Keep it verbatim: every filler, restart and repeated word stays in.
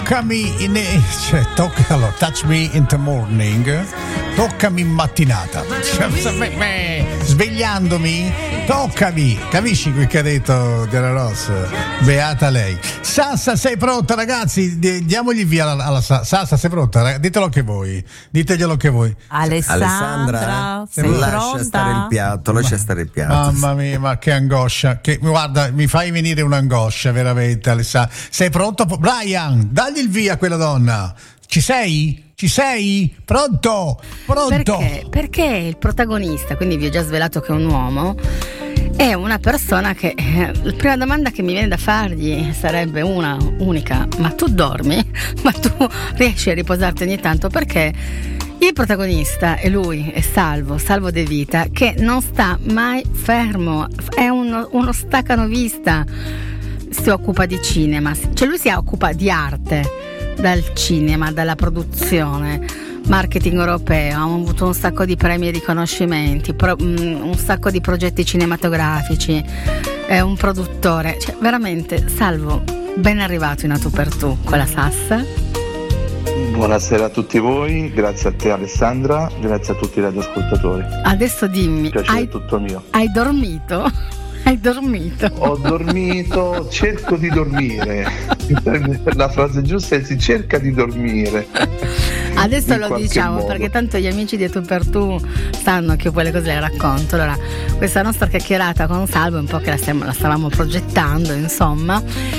toccami in, cioè, tocca, allora, touch me in the morning, toccami in mattinata, svegliandomi, toccami, capisci quel che ha detto Della Ross? Beata lei. Sassa, sei pronta, ragazzi? Diamogli via alla, alla Sassa, sei pronta? Ditelo anche voi, diteglielo anche voi. Alessandra, Alessandra sei lascia pronta? stare il piatto, lascia stare il piatto. Mamma mia, ma che angoscia, che, guarda, mi fai venire un'angoscia veramente, Alessandra. Sei pronto? Brian, dagli il via a quella donna. Ci sei? Ci sei? Pronto? Pronto? Perché? Perché il protagonista, quindi vi ho già svelato che è un uomo, è una persona che eh, la prima domanda che mi viene da fargli sarebbe una unica: ma tu dormi? Ma tu riesci a riposarti ogni tanto? Perché il protagonista è lui, è Salvo, Salvo De Vita, che non sta mai fermo, è uno, uno staccanovista, si occupa di cinema, cioè lui si occupa di arte, dal cinema, dalla produzione, marketing europeo, ha avuto un sacco di premi e riconoscimenti, pro, um, un sacco di progetti cinematografici, è un produttore, cioè veramente Salvo, ben arrivato in A Tu per Tu con la Sassa. Buonasera a tutti voi, grazie a te Alessandra, grazie a tutti i radioascoltatori. Adesso dimmi, Piacere hai, tutto mio. hai dormito? Hai dormito? Ho dormito, cerco di dormire. La frase giusta è: si cerca di dormire. Adesso in lo diciamo modo. Perché tanto gli amici di A Tu per Tu sanno che quelle cose le racconto. Allora, questa nostra chiacchierata con Salvo è un po' che la, stiamo, la stavamo progettando, insomma.